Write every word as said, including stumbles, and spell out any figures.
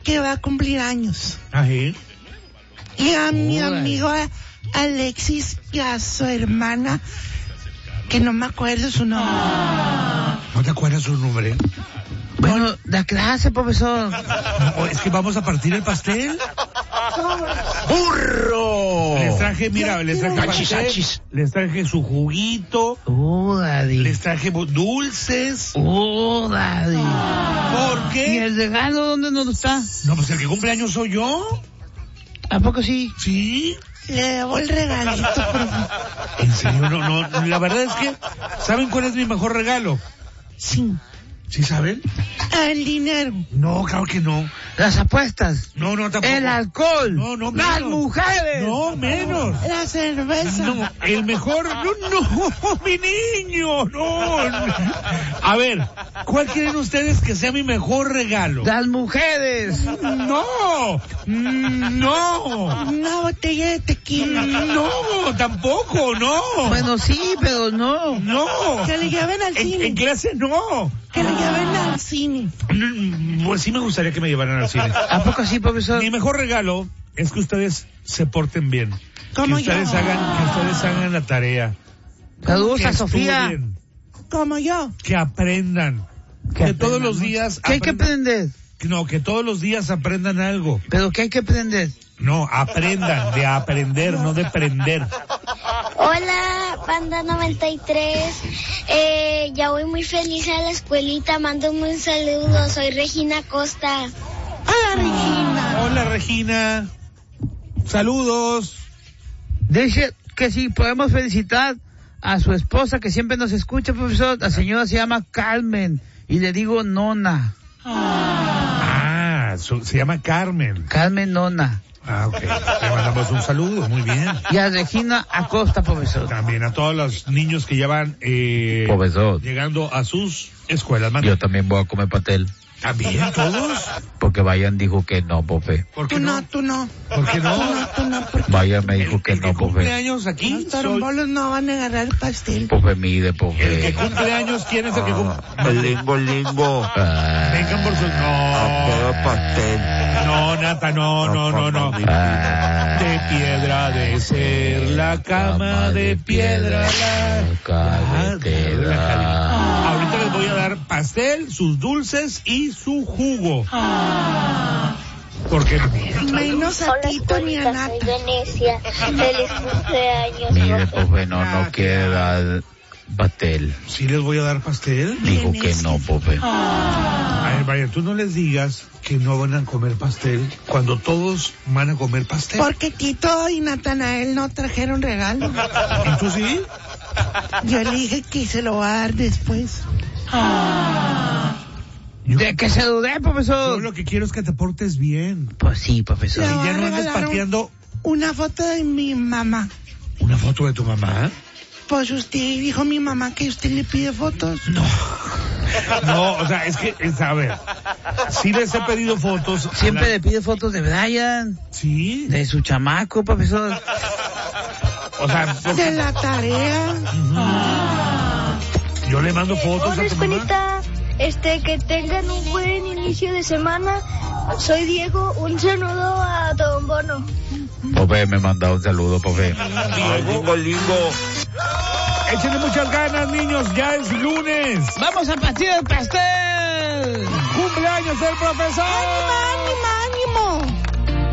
que va a cumplir años. Ajá. Y a mi amigo Alexis y a su hermana, que no me acuerdo su nombre. ¿No te acuerdas su nombre? Bueno, la clase, profesor. No, es que vamos a partir el pastel. ¡Burro! Les traje, mira, les traje Achis, pastel, achis. les traje su juguito, Oh, daddy. les traje bu- dulces. Oh, daddy. ¿Por ¿Y qué? el regalo dónde nos está? No, pues el que cumple años soy yo. ¿A poco sí? Sí. Le debo el regalito, profe. En serio, no, no, la verdad es que, ¿saben cuál es mi mejor regalo? Sí. ¿Sí saben? El dinero. No, claro que no. Las apuestas. No, no, tampoco. El alcohol. No, no, Las menos. mujeres. No, menos. La cerveza. No, el mejor, no, no, mi niño, no. A ver, ¿cuál quieren ustedes que sea mi mejor regalo? Las mujeres. No, no, Una botella de tequila. no, tampoco, no. Bueno, sí, pero no. No. Que le lleven al En, cine. en clase no. Que le lleven al cine. Mm, Pues sí me gustaría que me llevaran al cine. ¿A poco sí, profesor? Mi mejor regalo es que ustedes se porten bien. Como que ustedes yo. hagan, que ustedes hagan la tarea. Saludos Que a Sofía. estudien, Como yo. que aprendan. Que Que todos aprendan, los ¿no? días ¿Qué hay que aprendan- aprender? No, que todos los días aprendan algo. ¿Pero qué hay que aprender? No, aprendan, de aprender, no de prender. Hola, Banda noventa y tres. Eh, ya voy muy feliz a la escuelita. Mándame un saludo. Soy Regina Costa. Hola, Regina. Hola, Regina. Saludos. Dice que sí, podemos felicitar a su esposa que siempre nos escucha, profesor. La señora se llama Carmen y le digo Nona. Ah, su- se llama Carmen. Carmen Nona. Ah, ok. Le mandamos un saludo, muy bien. Y a Regina Acosta, profesor. También a todos los niños que ya van eh, Profesor, llegando a sus escuelas. Manda- yo también voy a comer pastel. ¿También todos? Porque Vayan dijo que no, profe. ¿Por qué Tú no? no, tú no. ¿Por qué Tú no, no? tú no. Porque Vayan me dijo El, que el que no, cumple profe. años aquí, los soy- torombolos no van a agarrar el pastel. Profe, mide, el que profe. cumple años, ¿quién es el que cumple? Ah, lingo, lingo. Ah, Vengan por su... ah, No, pastel. no, Nata, no, no, no, no. Ah, De piedra de ser la cama de piedra. La... Carretera. Ahorita les voy a dar pastel, sus dulces y su jugo. Porque Menos a Tito ni a Nata. Soy Venecia. Feliz cumpleaños. Mire, profe. profe, no, no quiere dar pastel. sí les voy a dar pastel. Dijo que no, profe. A ver, vaya, tú no les digas que no van a comer pastel cuando todos van a comer pastel. Porque Tito y Natanael no trajeron regalo. ¿Y tú sí? Yo le dije que se lo va a dar después. Yo, ¿De que se dudé, yo profesor? lo que quiero es que te portes bien. Pues sí, profesor. Le Y voy ya a no andes regalar un- pateando una foto de mi mamá. una foto de tu mamá. Pues usted dijo mi mamá que usted le pide fotos. No, o sea, es que, es, a ver, sí les he pedido fotos. a Siempre la- le pide fotos de Brian, Sí, de su chamaco, profesor. o sea, porque De la tarea. yo le mando fotos Hola, a tu mamá. escuelita. Este, que tengan un buen inicio de semana. Soy Diego. Un saludo a Don Bono. Profe, me manda un saludo, profe. Lingo, lingo. Échenle muchas ganas, niños, ya es lunes. ¡Vamos a partir el pastel! ¡Cumpleaños del profesor! ¡Ánimo,